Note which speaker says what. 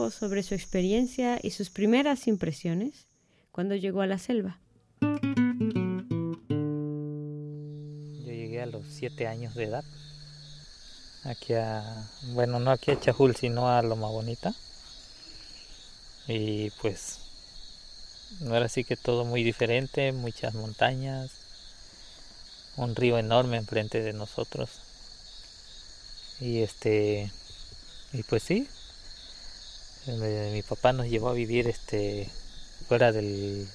Speaker 1: sobre su experiencia y sus primeras impresiones cuando llegó a la selva.
Speaker 2: Yo llegué a los 7 años de edad, bueno, no aquí a Chajul, sino a Loma Bonita. Y pues no era así que todo muy diferente, muchas montañas, un río enorme enfrente de nosotros. Y y pues sí, mi papá nos llevó a vivir fuera del